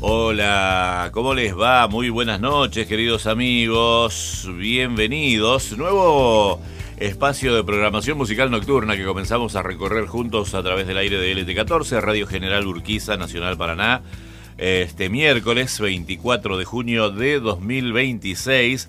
Hola, ¿cómo les va? Muy buenas noches, queridos amigos. Bienvenidos. Nuevo espacio de programación musical nocturna que comenzamos a recorrer juntos a través del aire de LT14, Radio General Urquiza, Nacional Paraná. Este miércoles 24 de junio de 2026,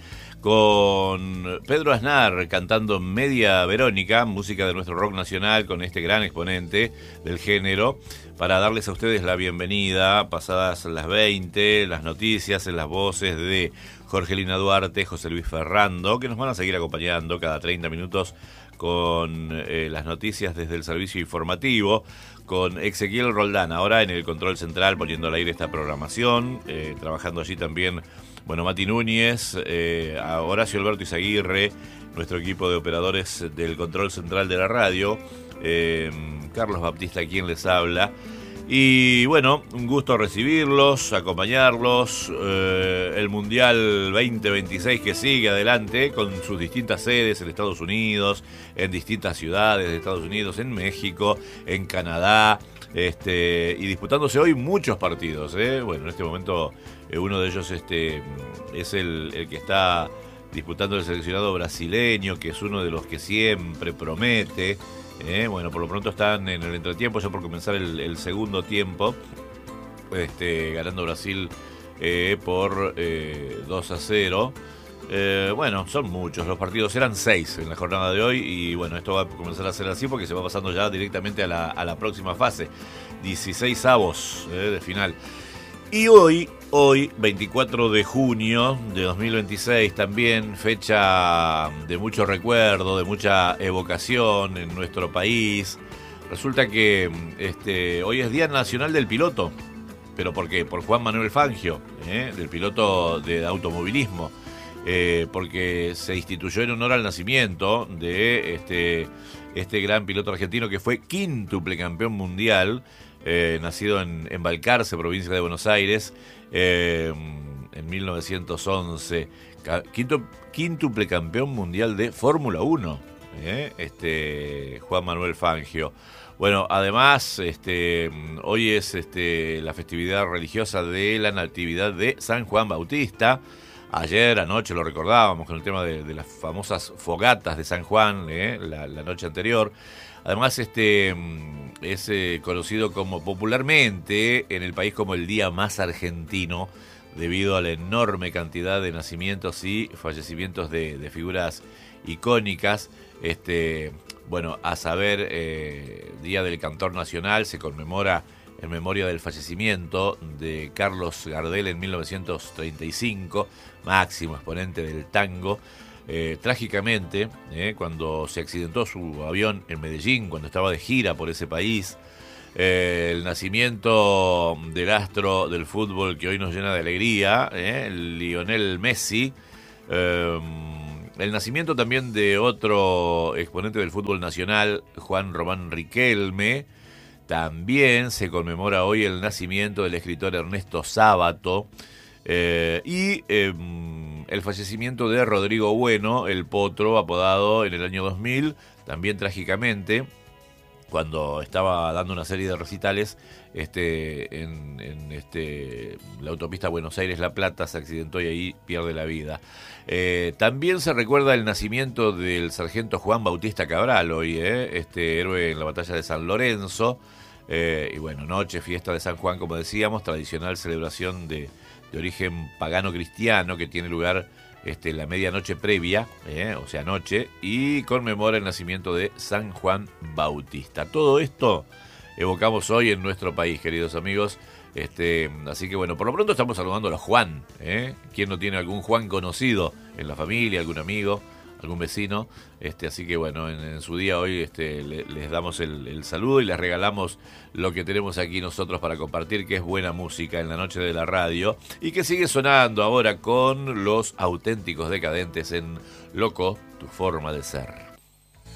con Pedro Aznar cantando Media Verónica, música de nuestro rock nacional, con este gran exponente del género, para darles a ustedes la bienvenida, pasadas las 20, las noticias en las voces de Jorgelina Duarte, José Luis Ferrando, que nos van a seguir acompañando cada 30 minutos con las noticias desde el servicio informativo, con Ezequiel Roldán, ahora en el control central, poniendo al aire esta programación, trabajando allí también, bueno, Mati Núñez, a Horacio Alberto Izaguirre, nuestro equipo de operadores del control central de la radio, Carlos Baptista, quien les habla. Y bueno, un gusto recibirlos, acompañarlos, el Mundial 2026 que sigue adelante con sus distintas sedes en Estados Unidos, en distintas ciudades de Estados Unidos, en México, en Canadá, y disputándose hoy muchos partidos, Bueno, en este momento uno de ellos es el que está disputando el seleccionado brasileño, que es uno de los que siempre promete. Bueno, por lo pronto están en el entretiempo, ya por comenzar el segundo tiempo, ganando Brasil por 2-0. Bueno, son muchos los partidos, eran 6 en la jornada de hoy, y bueno, esto va a comenzar a ser así porque se va pasando ya directamente a la próxima fase, 16avos de final. Y hoy, 24 de junio de 2026, también fecha de mucho recuerdo, de mucha evocación en nuestro país. Resulta que hoy es Día Nacional del Piloto. ¿Pero por qué? Por Juan Manuel Fangio, del piloto de automovilismo. Porque se instituyó en honor al nacimiento de este gran piloto argentino que fue quíntuple campeón mundial, nacido en Balcarce, provincia de Buenos Aires, en 1911, quíntuple campeón mundial de Fórmula 1, Juan Manuel Fangio. Bueno, además, hoy es la festividad religiosa de la Natividad de San Juan Bautista. Ayer, anoche, lo recordábamos con el tema de las famosas fogatas de San Juan, la noche anterior. Además, es conocido como popularmente en el país como el día más argentino, debido a la enorme cantidad de nacimientos y fallecimientos de figuras icónicas. Bueno, a saber, Día del Cantor Nacional, se conmemora en memoria del fallecimiento de Carlos Gardel en 1935, máximo exponente del tango. Trágicamente, cuando se accidentó su avión en Medellín, cuando estaba de gira por ese país. El nacimiento del astro del fútbol que hoy nos llena de alegría, Lionel Messi. El nacimiento también de otro exponente del fútbol nacional, Juan Román Riquelme. También se conmemora hoy el nacimiento del escritor Ernesto Sábato. Y el fallecimiento de Rodrigo Bueno, el Potro, apodado en el año 2000, también trágicamente, cuando estaba dando una serie de recitales en la autopista Buenos Aires-La Plata, se accidentó y ahí pierde la vida. También se recuerda el nacimiento del sargento Juan Bautista Cabral hoy, héroe en la batalla de San Lorenzo. Y bueno, noche, fiesta de San Juan, como decíamos, tradicional celebración de origen pagano cristiano que tiene lugar la medianoche previa, o sea, noche, y conmemora el nacimiento de San Juan Bautista. Todo esto evocamos hoy en nuestro país, queridos amigos. Así que bueno, por lo pronto estamos saludando a los Juan. ¿Quién no tiene algún Juan conocido en la familia, algún amigo, algún vecino? Así que bueno, en su día hoy les damos el saludo y les regalamos lo que tenemos aquí nosotros para compartir, que es buena música en la noche de la radio, y que sigue sonando ahora con los Auténticos Decadentes en Loco, tu forma de ser.